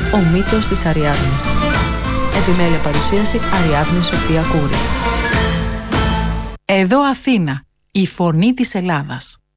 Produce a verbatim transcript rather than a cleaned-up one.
Ο μύθος της Αριάδνης. Επιμέλεια παρουσίαση Αριάδνη Σοφία Κούρη. Εδώ Αθήνα, η φωνή της Ελλάδας.